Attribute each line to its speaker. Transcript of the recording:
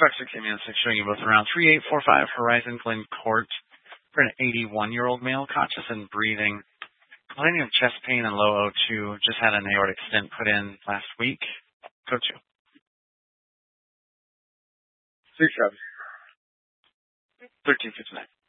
Speaker 1: Truck 16 minutes, showing you both around 3845 Horizon Glen Court for an 81-year-old male, conscious and breathing. Complaining of chest pain and low O2. Just had an aortic stent put in last week. Code 2.
Speaker 2: 37.
Speaker 1: 1359.